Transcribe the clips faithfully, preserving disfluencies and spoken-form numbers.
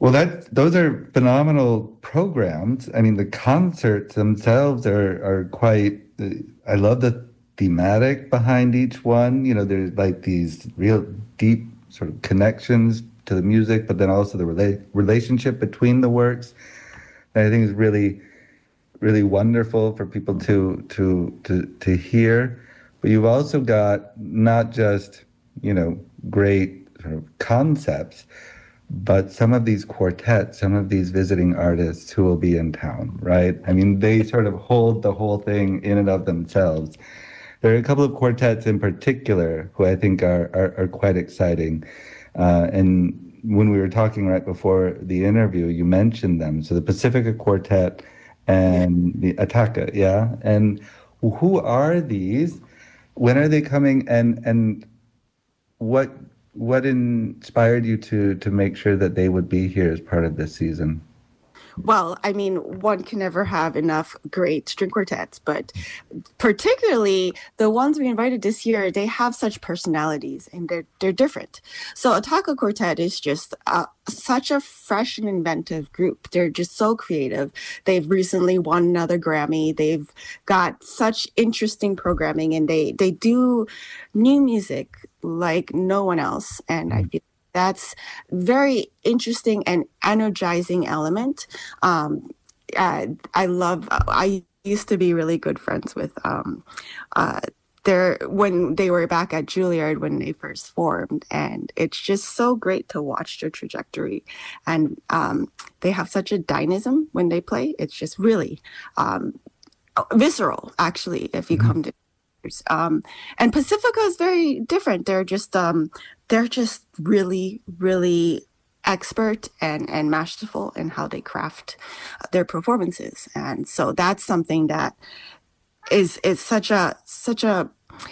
Well, that those are phenomenal programs. I mean, the concerts themselves are are quite. uh, I love the thematic behind each one. You know, there's like these real deep sort of connections to the music, but then also the rela relationship between the works. And I think is really really wonderful for people to to to to hear. But you've also got not just, you know, great sort of concepts, but some of these quartets, some of these visiting artists who will be in town, right? I mean, they sort of hold the whole thing in and of themselves. There are a couple of quartets in particular who I think are are, are quite exciting. Uh, and when we were talking right before the interview, you mentioned them. So the Pacifica Quartet Yeah. and the Ataka, yeah. And who are these? When are they coming? And and what what inspired you to to make sure that they would be here as part of this season? Well, I mean, one can never have enough great string quartets, but particularly the ones we invited this year, they have such personalities and they're they're different. So Ataka Quartet is just uh, such a fresh and inventive group. They're just so creative. They've recently won another Grammy. They've got such interesting programming, and they they do new music like no one else. And I feel that's very interesting and energizing element. Um, uh, I love. I used to be really good friends with um, uh, their when they were back at Juilliard when they first formed, and it's just so great to watch their trajectory. And um, they have such a dynamism when they play. It's just really um, visceral, actually. If you Mhm. come to um, and Pacifica is very different. They're just um, they're just really, really expert and and masterful in how they craft their performances. And so that's something that is is such a such a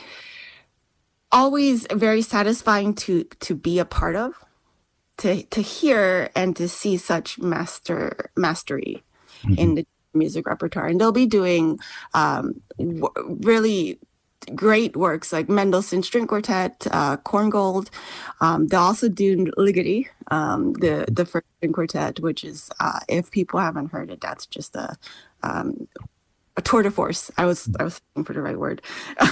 always very satisfying to to be a part of, to to hear and to see such master mastery Mhm. in the music repertoire. And they'll be doing um, w- really great works like Mendelssohn String Quartet, uh, Korngold. Um, they'll also do Ligeti, um, the the first string quartet, which is uh, if people haven't heard it, that's just a um, a tour de force. I was I was looking for the right word.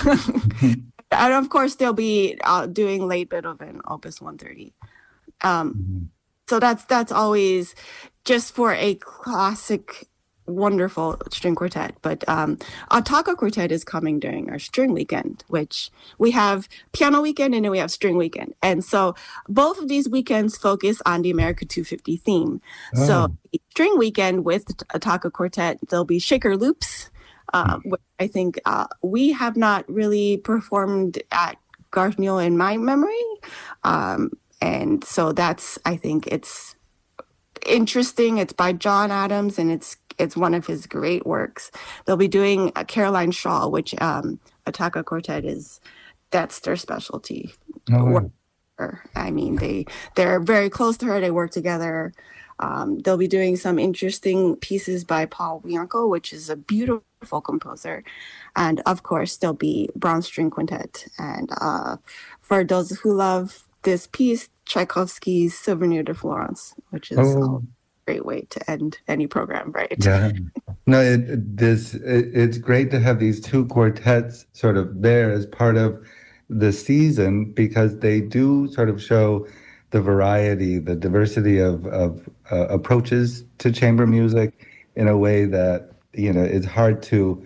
And of course, they'll be uh, doing late Beethoven, Opus one thirty. Um, Mhm. so that's that's always just for a classic, wonderful string quartet. But um, our taco quartet is coming during our string weekend, which we have piano weekend and then we have string weekend. And so both of these weekends focus on the America two fifty theme. So Oh. the string weekend with a taco quartet, there'll be shaker loops. Um, which I think uh, we have not really performed at Garth Newell in my memory. Um, and so that's, I think it's interesting. It's by John Adams, and it's it's one of his great works. They'll be doing a Caroline Shaw, which um, Attaca Quartet is. That's their specialty. Oh, wow. I mean, they they're very close to her. They work together. Um, they'll be doing some interesting pieces by Paul Bianco, which is a beautiful composer, and of course, there'll be Brown String Quintet. And uh, for those who love this piece, Tchaikovsky's Souvenir de Florence, which is a Oh, great way to end any program, right? yeah. No, it, it- this it, it's great to have these two quartets sort of there as part of the season because they do sort of show the variety, the diversity of of uh, approaches to chamber music in a way that, you know, is hard to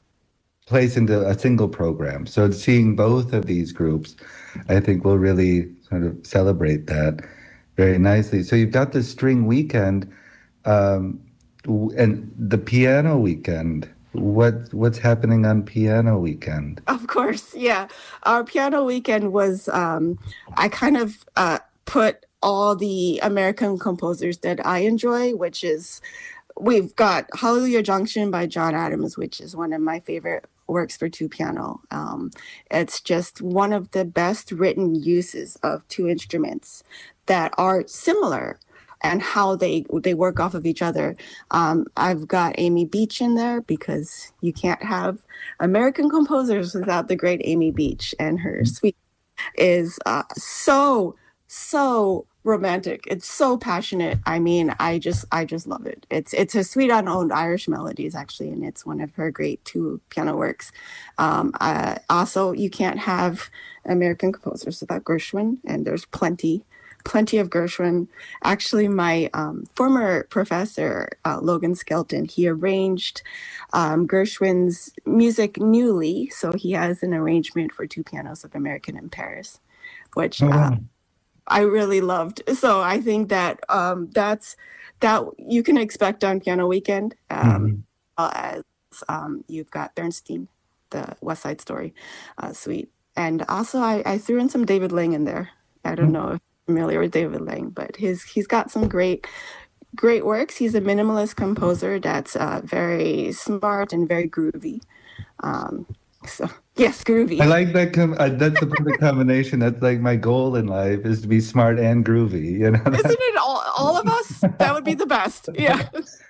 place into a single program. So seeing both of these groups, I think will really sort of celebrate that very nicely. So you've got the string weekend, um, w- and the piano weekend. What what's happening on piano weekend? Of course, yeah. Our piano weekend was um I kind of uh put all the American composers that I enjoy, which is we've got Hallelujah Junction by John Adams, which is one of my favorite works for two piano. Um, it's just one of the best written uses of two instruments that are similar and how they they work off of each other. Um, I've got Amy Beach in there because you can't have American composers without the great Amy Beach, and her suite is uh, so so romantic. It's so passionate. I mean, I just I just love it. It's it's a Sweet Unowned Irish Melodies actually, and it's one of her great two piano works. Um, uh, also, you can't have American composers without Gershwin, and there's plenty. Plenty of Gershwin. Actually, my um, former professor, uh, Logan Skelton, he arranged um, Gershwin's music newly. So he has an arrangement for two pianos of American in Paris, which Oh, uh, wow. I really loved. So I think that um, that's that you can expect on Piano Weekend. Um, Mhm. uh, as um, you've got Bernstein, the West Side Story uh, suite, and also I, I threw in some David Lang in there. I don't know if you're familiar with David Lang, but his he's got some great great works. He's a minimalist composer that's uh, very smart and very groovy. Um, so yes, I groovy. like that. Com- uh, that's the perfect combination. That's like my goal in life is to be smart and groovy. You know. Isn't it all all of us? That would be the best. Yeah.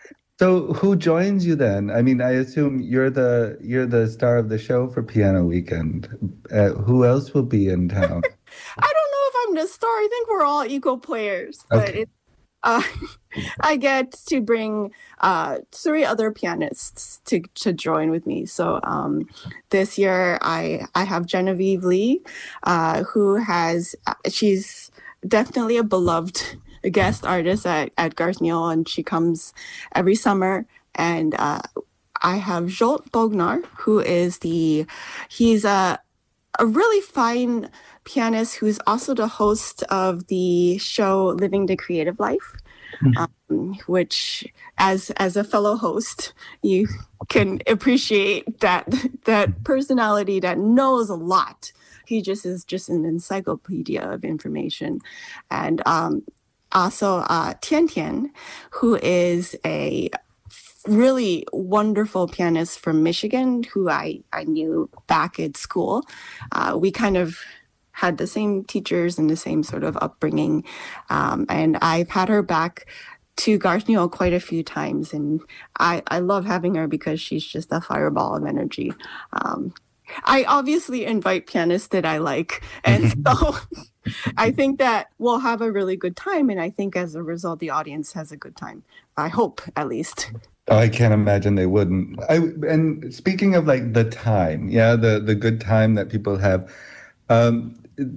So who joins you then? I mean, I assume you're the you're the star of the show for Piano Weekend. Uh, who else will be in town? I don't know if I'm the star. I think we're all equal players, but Okay. it, uh, I get to bring uh, three other pianists to, to join with me. So um, this year I I have Genevieve Lee, uh, who has she's definitely a beloved guest artist at, at Garth Neal, and she comes every summer. And uh, I have Jolt Bognar, who is the he's a a really fine pianist who's also the host of the show Living the Creative Life, um, which as as a fellow host, you can appreciate that that personality that knows a lot. He just is just an encyclopedia of information. And um, also uh, Tian Tian, who is a really wonderful pianist from Michigan who I, I knew back at school. Uh, we kind of had the same teachers and the same sort of upbringing. Um, and I've had her back to Garth Newell quite a few times. And I, I love having her because she's just a fireball of energy. Um, I obviously invite pianists that I like. And so I think that we'll have a really good time. And I think as a result, the audience has a good time. I hope, at least. Oh, I can't imagine they wouldn't. I and speaking of like the time, yeah, the the good time that people have. Um,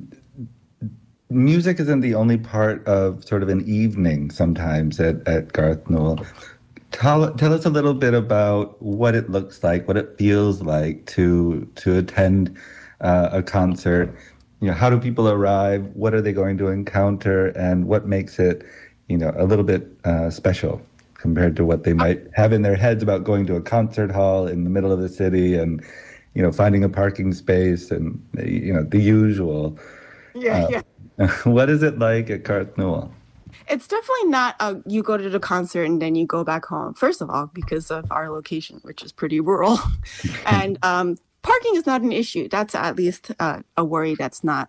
music isn't the only part of sort of an evening sometimes at, at Garth Newell. Tell, tell us a little bit about what it looks like, what it feels like to to attend uh, a concert. You know, how do people arrive? What are they going to encounter? And what makes it, you know, a little bit uh, special compared to what they might have in their heads about going to a concert hall in the middle of the city and, you know, finding a parking space and, you know, the usual. Yeah, Uh, yeah. what is it like at Garth Newell? It's definitely not a you go to the concert and then you go back home. First of all, because of our location, which is pretty rural, and um, parking is not an issue. That's at least uh, a worry that's not.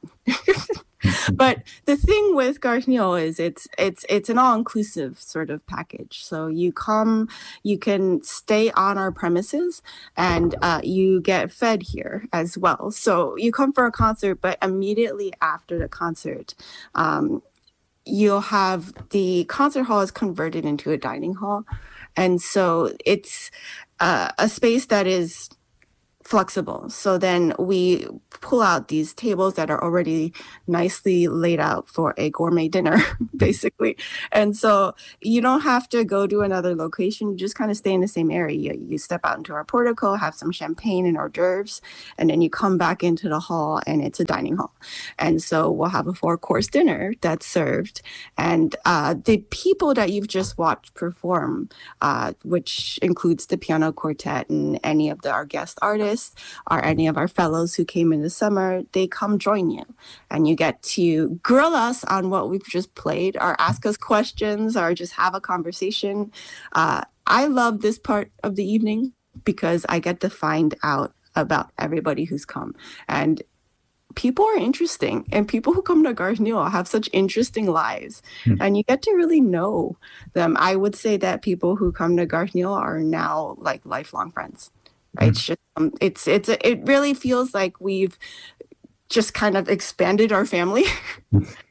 But the thing with Garth Newell is it's it's it's an all-inclusive sort of package. So you come, you can stay on our premises, and uh, you get fed here as well. So you come for a concert, but immediately after the concert, um, you'll have the concert hall is converted into a dining hall. And so it's uh, a space that is flexible. So then we pull out these tables that are already nicely laid out for a gourmet dinner, basically. And so you don't have to go to another location. You just kind of stay in the same area. You, you step out into our portico, have some champagne and hors d'oeuvres, and then you come back into the hall and it's a dining hall. And so we'll have a four course dinner that's served. And uh, the people that you've just watched perform, uh, which includes the piano quartet and any of the, our guest artists, or any of our fellows who came in the summer, they come join you and you get to grill us on what we've just played or ask us questions or just have a conversation. Uh, I love this part of the evening because I get to find out about everybody who's come. And people are interesting, and people who come to Garth Newell have such interesting lives, mm. and you get to really know them. I would say that people who come to Garth Newell are now like lifelong friends. Right? Mm. It's just, um, it's, it's, a, it really feels like we've just kind of expanded our family.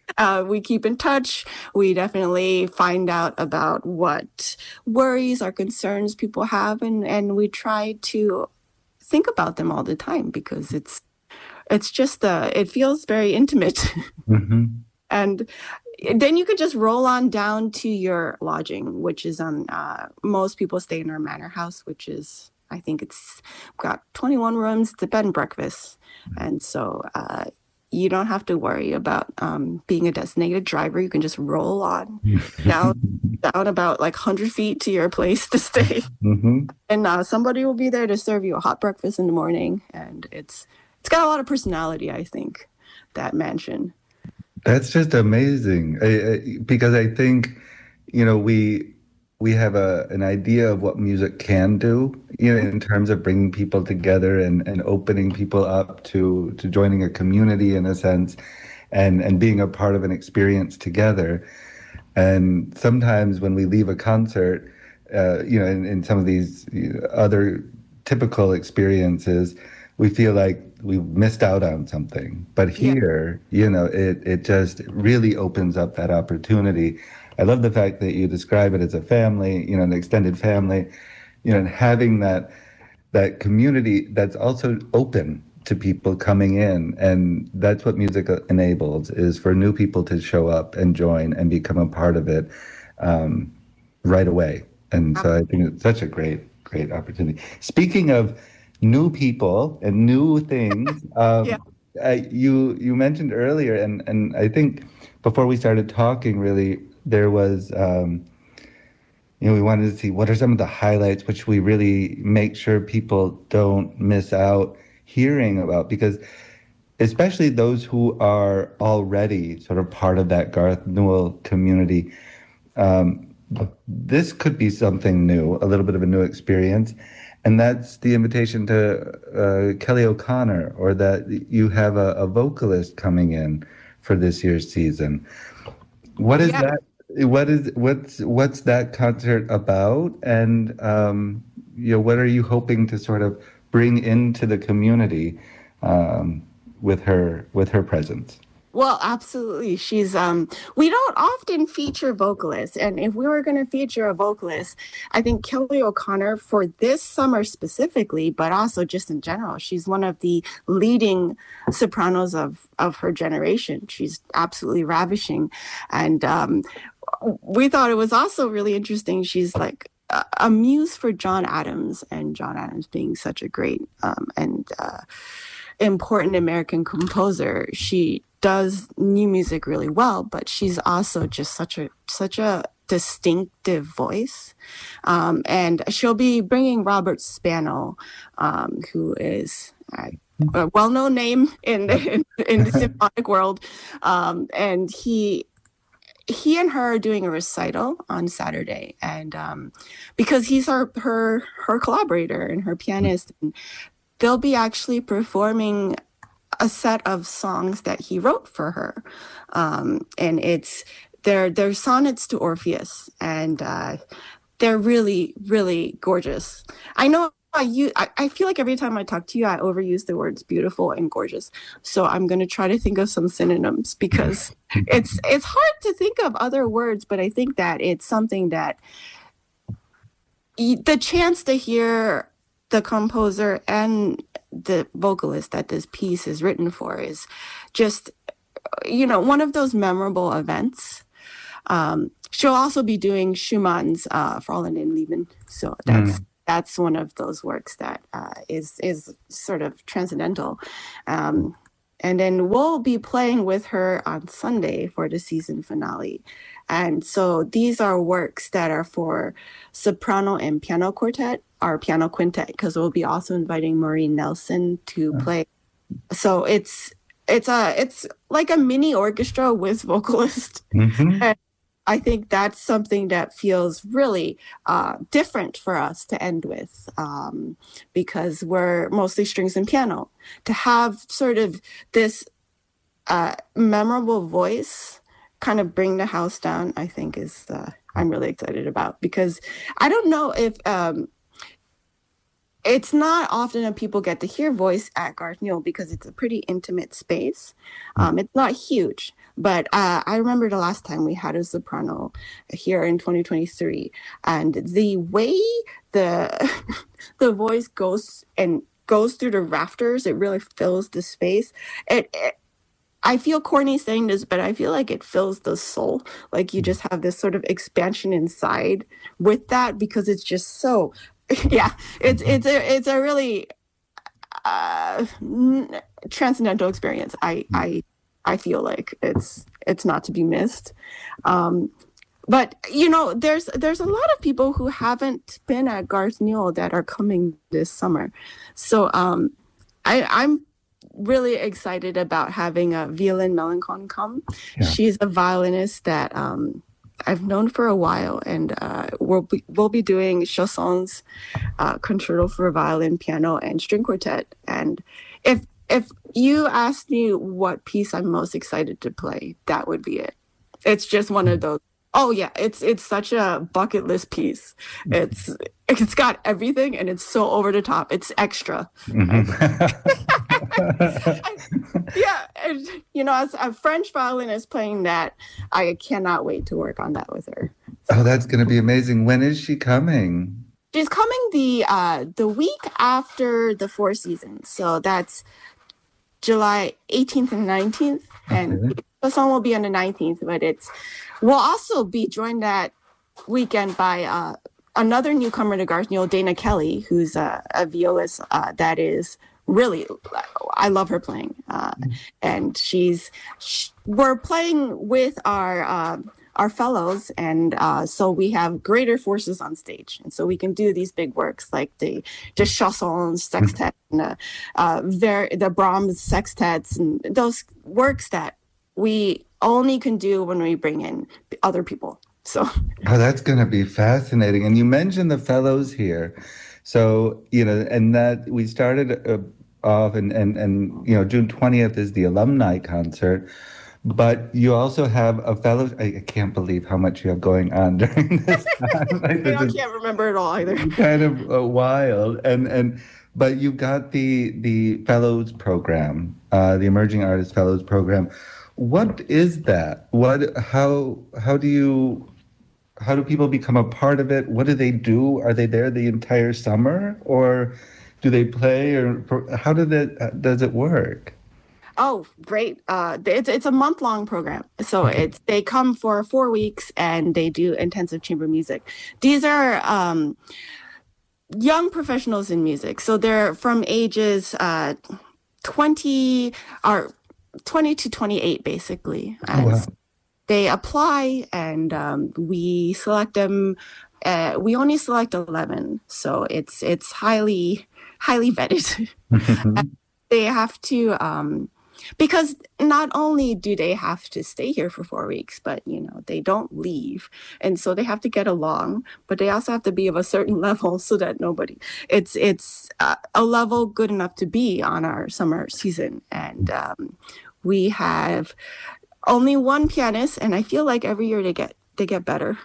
uh, we keep in touch. We definitely find out about what worries or concerns people have, and, and we try to think about them all the time because it's it's just uh, it feels very intimate. Mm-hmm. And then you could just roll on down to your lodging, which is on uh, most people stay in our manor house, which is I think it's got twenty-one rooms. It's a bed and breakfast, and so uh, you don't have to worry about um, being a designated driver. You can just roll on down down about like one hundred feet to your place to stay, Mm-hmm. and uh, somebody will be there to serve you a hot breakfast in the morning. And it's it's got a lot of personality, I think, that mansion. That's just amazing. I, I, because I think, you know, we we have a an idea of what music can do, you know, in terms of bringing people together and, and opening people up to to joining a community in a sense, and and being a part of an experience together. And sometimes when we leave a concert, uh, you know, in, in some of these other typical experiences, we feel like we missed out on something. But Yeah. here, you know, it it just really opens up that opportunity. I love the fact that you describe it as a family, you know, an extended family, you know, and having that that community that's also open to people coming in. And that's what music enables, is for new people to show up and join and become a part of it um, right away. And so I think it's such a great, great opportunity. Speaking of new people and new things, Yeah. um, I, you you mentioned earlier, and, and I think before we started talking, really, there was um, you know, we wanted to see what are some of the highlights which we really make sure people don't miss out hearing about, because especially those who are already sort of part of that Garth Newell community, um, this could be something new, a little bit of a new experience. And that's the invitation to uh, Kelly O'Connor, or that you have a, a vocalist coming in for this year's season. What is Yeah. that? What is what's what's that concert about? And um, you know, what are you hoping to sort of bring into the community um, with her with her presence? Well, absolutely. She's um we don't often feature vocalists, and if we were going to feature a vocalist, I think Kelly O'Connor for this summer specifically, but also just in general, she's one of the leading sopranos of of her generation. She's absolutely ravishing, and um we thought it was also really interesting. She's like a, a muse for John Adams, and John Adams being such a great um and uh important American composer. She does new music really well, but she's also just such a such a distinctive voice. Um, and she'll be bringing Robert Spano, um, who is uh, a well-known name in the, in, in the symphonic world, um, and he he and her are doing a recital on Saturday, and um, because he's her her her collaborator and her pianist, and they'll be actually performing a set of songs that he wrote for her, um, and it's they're they're sonnets to Orpheus, and uh, they're really really gorgeous. I know. I, you, I, I feel like every time I talk to you, I overuse the words beautiful and gorgeous. So I'm going to try to think of some synonyms, because it's it's hard to think of other words, but I think that it's something that the chance to hear the composer and the vocalist that this piece is written for is just, you know, one of those memorable events. Um, she'll also be doing Schumann's uh, Fräulein in Leben. So that's mm. that's one of those works that uh, is is sort of transcendental. Um, and then we'll be playing with her on Sunday for the season finale. And so these are works that are for soprano and piano quartet, or piano quintet, because we'll be also inviting Maureen Nelson to play. So it's it's a it's like a mini orchestra with vocalists. Mm-hmm. And I think that's something that feels really uh, different for us to end with, um, because we're mostly strings and piano. To have sort of this uh, memorable voice kind of bring the house down, I think is uh, I'm really excited about, because I don't know if um, it's not often that people get to hear voice at Garth Newell because it's a pretty intimate space. Um, it's not huge, but uh, I remember the last time we had a soprano here in twenty twenty-three, and the way the the voice goes and goes through the rafters, it really fills the space. It, it I feel corny saying this, but I feel like it fills the soul. Like you just have this sort of expansion inside with that because it's just so. Yeah, it's it's a it's a really uh, transcendental experience. I I I feel like it's it's not to be missed. Um, but you know, there's there's a lot of people who haven't been at Garth Newell that are coming this summer, so um, I I'm really excited about having a Violin Melancon come. Yeah. She's a violinist that um, I've known for a while, and uh, we'll be we'll be doing Chausson's uh, Concerto for Violin, Piano, and String Quartet. And if if you asked me what piece I'm most excited to play, that would be it. It's just one of those. Oh yeah, it's it's such a bucket list piece. It's it's got everything, and it's so over the top. It's extra. Mm-hmm. Yeah, and, you know, as a French violinist playing that, I cannot wait to work on that with her. So. Oh, that's going to be amazing. When is she coming? She's coming the uh, the week after the Four Seasons. So that's July eighteenth and nineteenth. And okay. The song will be on the nineteenth, but it's we'll also be joined that weekend by uh, another newcomer to Garth Newell, Dana Kelly, who's a, a violist uh, that is really, I love her playing. Uh, and she's, she, we're playing with our, uh, our fellows. And uh, so we have greater forces on stage. And so we can do these big works like the, the Chansons sextet and the, uh, ver- the Brahms sextets and those works that we only can do when we bring in other people. So, oh, that's going to be fascinating. And you mentioned the fellows here. So, you know, and that we started uh, off and, and, and, you know, June twentieth is the alumni concert, but you also have a fellow, I, I can't believe how much you have going on during this time. Like, I can't remember it all either. Kind of uh, wild. And, and, but you've got the, the fellows program, uh, the Emerging Artist Fellows program. What is that? What, how, how do you, how do people become a part of it? What do they do? Are they there the entire summer, or do they play, or how did it, does it work? Oh, great. Uh, it's, it's a month long program. So it's, they come for four weeks and they do intensive chamber music. These are, um, young professionals in music. So they're from ages, uh, twenty or twenty to twenty-eight, basically. And oh, wow. They apply, and um, we select them. Uh, we only select eleven, so it's it's highly highly vetted. They have to, um, because not only do they have to stay here for four weeks, but you know they don't leave, and so they have to get along. But they also have to be of a certain level so that nobody. It's it's uh, a level good enough to be on our summer season, and um, we have only one pianist, and I feel like every year they get they get better.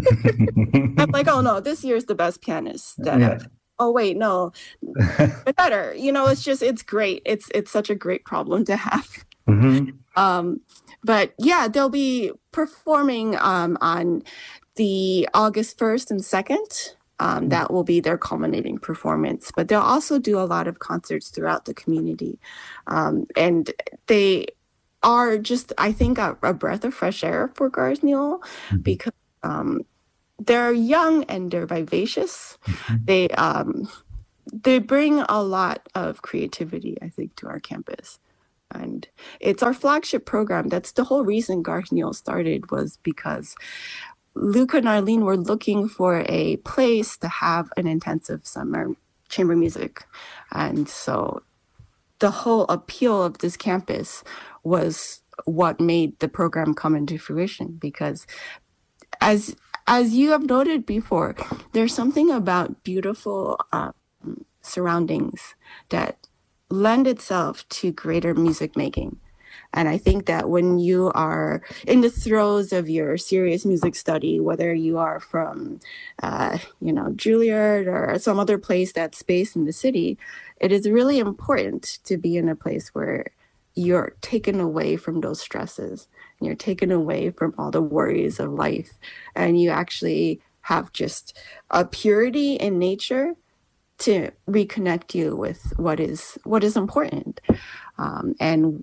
I'm like, oh no, this year's the best pianist. That yeah. Oh wait, no, better. You know, it's just it's great. It's it's such a great problem to have. Mm-hmm. Um, but yeah, they'll be performing um, on the August first and second. Um, that will be their culminating performance. But they'll also do a lot of concerts throughout the community, um, and they are just, I think, a, a breath of fresh air for Garth Newell, mm-hmm. because um, they're young and they're vivacious. Mm-hmm. They um, they bring a lot of creativity, I think, to our campus. And it's our flagship program. That's the whole reason Garth Newell started, was because Luca and Arlene were looking for a place to have an intensive summer chamber music. And so the whole appeal of this campus was what made the program come into fruition, because as as you have noted before, there's something about beautiful um, surroundings that lend itself to greater music making. And I think that when you are in the throes of your serious music study, whether you are from, uh, you know, Juilliard or some other place that's based in the city, it is really important to be in a place where you're taken away from those stresses. And you're taken away from all the worries of life. And you actually have just a purity in nature to reconnect you with what is what is important, um, and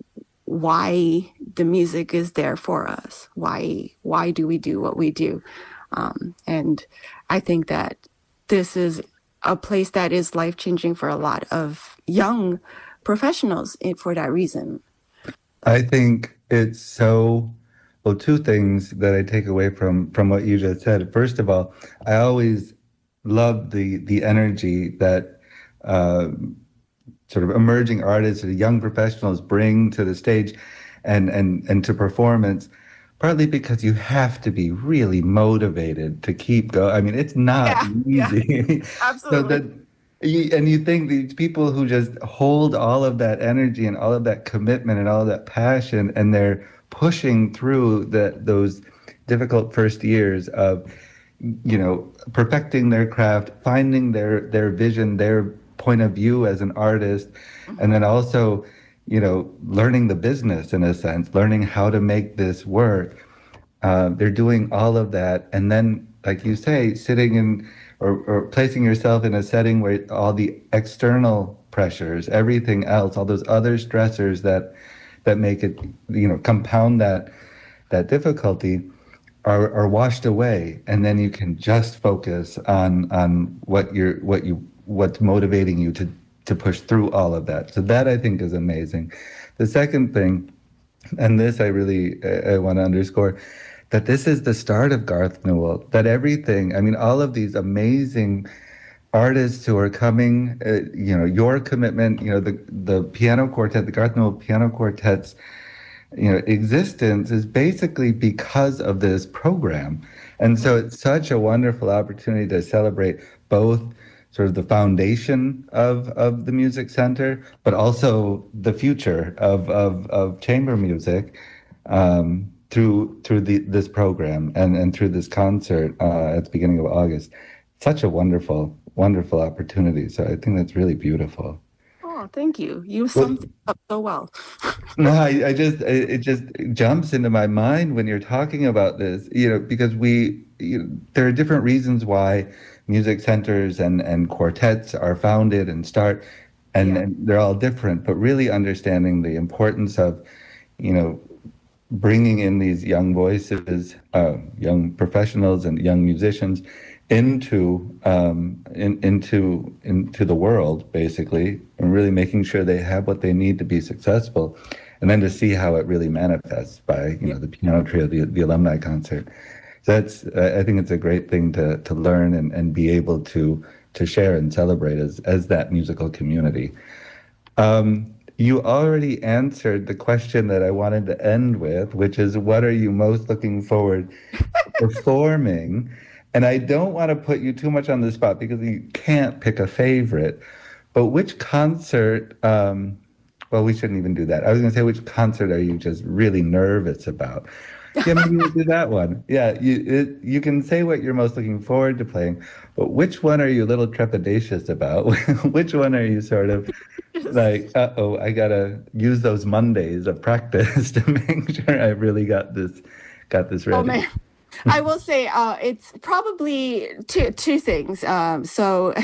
why the music is there for us. Why why do we do what we do? Um, and I think that this is a place that is life changing for a lot of young professionals for that reason. I think it's so, well, two things that I take away from from what you just said. First of all, I always love the the energy that uh, sort of emerging artists or young professionals bring to the stage and and and to performance, partly because you have to be really motivated to keep going. I mean, it's not Yeah, easy. yeah, So absolutely. that you, and you think these people who just hold all of that energy and all of that commitment and all of that passion, and they're pushing through the those difficult first years of, you know, perfecting their craft, finding their their vision, their point of view as an artist, and then also, you know, learning the business in a sense, learning how to make this work. Uh, they're doing all of that, and then, like you say, sitting in or, or placing yourself in a setting where all the external pressures, everything else, all those other stressors that that make it, you know, compound that that difficulty are, are washed away, and then you can just focus on on what you're what you what's motivating you to to push through all of that. So that, I think, is amazing. The second thing, and this I really uh, I want to underscore, that this is the start of Garth Newell. That everything, I mean, all of these amazing artists who are coming, uh, you know, your commitment, you know, the the piano quartet, the Garth Newell piano quartets, you know, existence is basically because of this program. And so it's such a wonderful opportunity to celebrate both sort of the foundation of, of the music center, but also the future of, of, of chamber music, um, through through the, this program and, and through this concert uh, at the beginning of August. Such a wonderful, wonderful opportunity. So I think that's really beautiful. Oh, thank you. You Well, summed it up so well. no, I, I just it it just jumps into my mind when you're talking about this, you know, because we you know, there are different reasons why music centers and and quartets are founded and start, and, Yeah. and they're all different, but really understanding the importance of, you know, bringing in these young voices, uh, young professionals and young musicians into um, in, into into the world, basically, and really making sure they have what they need to be successful, and then to see how it really manifests by, you Yeah. know, the piano trio, the, the alumni concert. So that's, I think it's a great thing to to learn and, and be able to to share and celebrate as as that musical community. Um, you already answered the question that I wanted to end with, which is, what are you most looking forward performing? And I don't want to put you too much on the spot because you can't pick a favorite. But which concert, um, well, we shouldn't even do that. I was going to say, which concert are you just really nervous about? Yeah, maybe we'll do that one. Yeah, you it, you can say what you're most looking forward to playing, but which one are you a little trepidatious about? Which one are you sort of like, uh-oh, I gotta use those Mondays of practice to make sure I really got this got this Oh ready. man. I will say uh, it's probably two two things. Um, so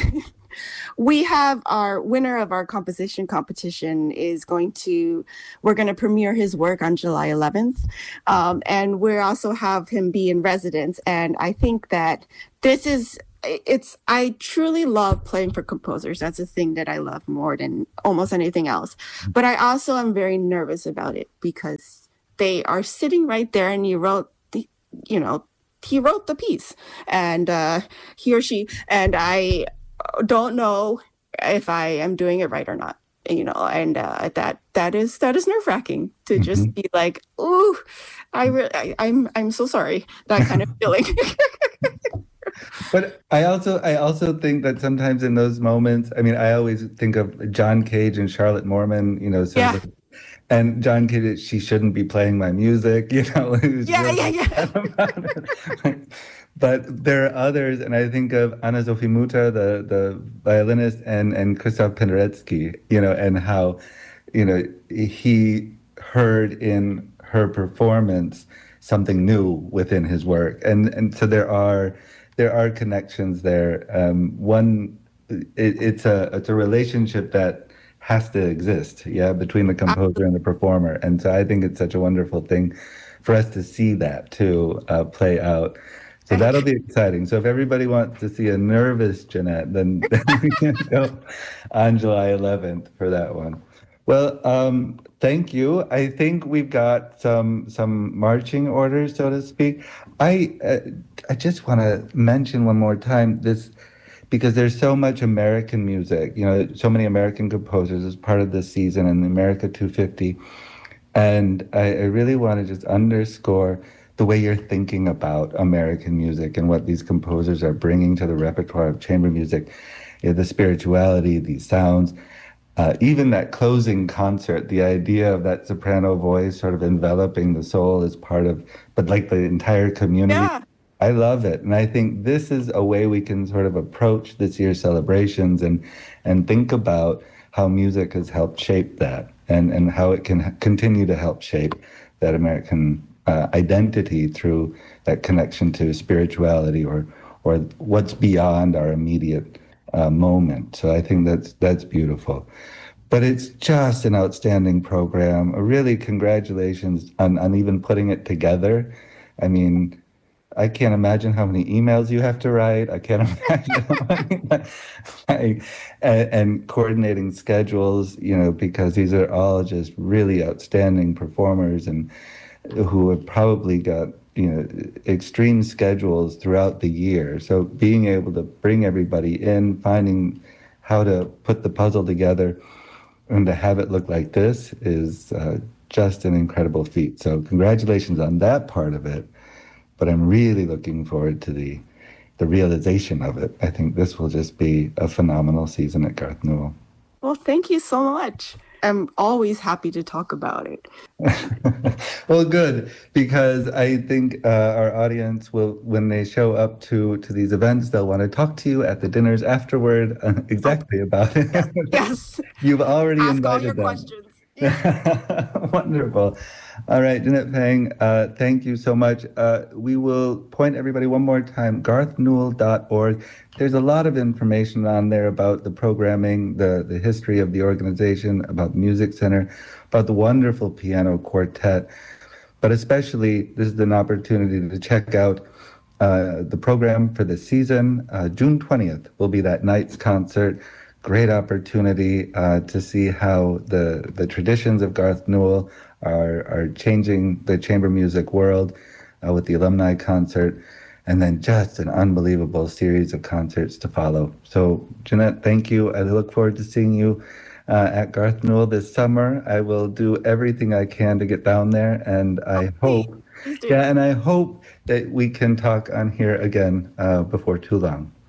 we have our winner of our composition competition is going to we're going to premiere his work on July eleventh, um, and we also have him be in residence. And I think that this is it's I truly love playing for composers. That's a thing that I love more than almost anything else. But I also am very nervous about it because they are sitting right there, and you wrote the you know he wrote the piece, and uh, he or she, and I don't know if I am doing it right or not. You know, and uh, that that is that is nerve wracking to just Mhm. be like, "Ooh, I really, I, I'm I'm so sorry." That kind of feeling. But I also I also think that sometimes in those moments, I mean, I always think of John Cage and Charlotte Mormon, you know, sort Yeah, of and John Cage, she shouldn't be playing my music, you know, he was Yeah, really yeah, upset yeah. about it. But there are others, and I think of Anna Sophie Mutter, the, the violinist, and, and Krzysztof Penderecki, you know, and how, you know, he heard in her performance something new within his work. And and so there are there are connections there. Um, one, it, it's a it's a relationship that has to exist, yeah, between the composer and the performer. And so I think it's such a wonderful thing for us to see that too uh, play out. So that'll be exciting. So if everybody wants to see a nervous Jeanette, then, then we can go on July eleventh for that one. Well, um, thank you. I think we've got some some marching orders, so to speak. I uh, I just want to mention one more time this because there's so much American music, you know, so many American composers as part of this season and America two fifty. And I, I really want to just underscore the way you're thinking about American music and what these composers are bringing to the repertoire of chamber music, you know, the spirituality, these sounds. Uh, even that closing concert, the idea of that soprano voice sort of enveloping the soul as part of, but like the entire community. Yeah. I love it. And I think this is a way we can sort of approach this year's celebrations and, and think about how music has helped shape that and, and how it can continue to help shape that American uh, identity through that connection to spirituality or, or what's beyond our immediate uh, moment. So I think that's that's beautiful. But it's just an outstanding program. Really, congratulations on, on even putting it together. I mean, I can't imagine how many emails you have to write. I can't imagine how many, like, and, and coordinating schedules, you know, because these are all just really outstanding performers and who have probably got, you know, extreme schedules throughout the year. So being able to bring everybody in, finding how to put the puzzle together and to have it look like this is uh, just an incredible feat. So congratulations on that part of it. But I'm really looking forward to the the realization of it. I think this will just be a phenomenal season at Garth Newell. Well, thank you so much. I'm always happy to talk about it. Well, good, because I think uh, our audience will, when they show up to to these events, they'll want to talk to you at the dinners afterward uh, exactly about it. Yes. Yes. You've already Ask all your invited them. questions. Yeah. Wonderful. All right, Jeanette Pang, uh, thank you so much. Uh, we will point everybody one more time, garth newell dot org. There's a lot of information on there about the programming, the, the history of the organization, about the Music Center, about the wonderful piano quartet. But especially, this is an opportunity to check out uh, the program for the season. Uh, June twentieth will be that night's concert. Great opportunity uh, to see how the the traditions of Garth Newell are are changing the chamber music world uh, with the alumni concert, and then just an unbelievable series of concerts to follow. So, Jeanette, thank you. I look forward to seeing you uh, at Garth Newell this summer. I will do everything I can to get down there, and I Oh, hope, please do. yeah, and I hope that we can talk on here again uh, before too long.